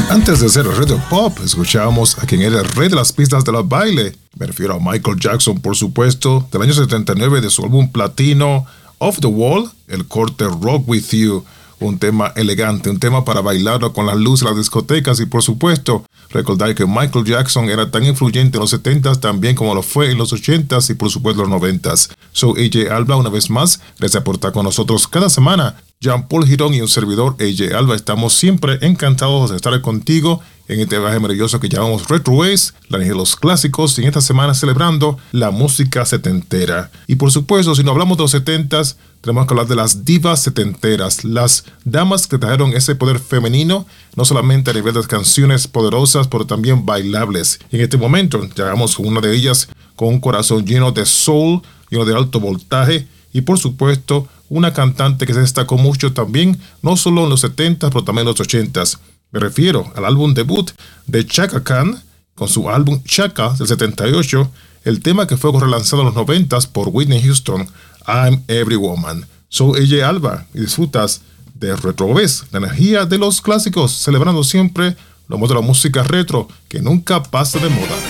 Antes de ser el rey del pop, escuchábamos a quien era el rey de las pistas de los baile. Me refiero a Michael Jackson, por supuesto, del año 79 de su álbum platino Off the Wall, el corte Rock With You. Un tema elegante, un tema para bailarlo con las luces de las discotecas y por supuesto recordar que Michael Jackson era tan influyente en los 70s también como lo fue en los 80s y por supuesto los 90s. Soy AJ Alba una vez más, gracias por estar con nosotros cada semana. Jean-Paul Girón y un servidor AJ Alba estamos siempre encantados de estar contigo en este viaje maravilloso que llamamos Retro Waves, la energía de los clásicos y en esta semana celebrando la música setentera. Y por supuesto, si no hablamos de los 70s, tenemos que hablar de las divas setenteras, las damas que trajeron ese poder femenino, no solamente a nivel de canciones poderosas, pero también bailables. Y en este momento, llegamos con una de ellas con un corazón lleno de soul, lleno de alto voltaje y por supuesto, una cantante que se destacó mucho también, no solo en los 70s, pero también en los 80s. Me refiero al álbum debut de Chaka Khan, con su álbum Chaka del 78, el tema que fue relanzado en los 90s por Whitney Houston, I'm Every Woman. Soy AJ Alba y disfrutas de Retro Waves, la energía de los clásicos, celebrando siempre lo mejor de la música retro que nunca pasa de moda.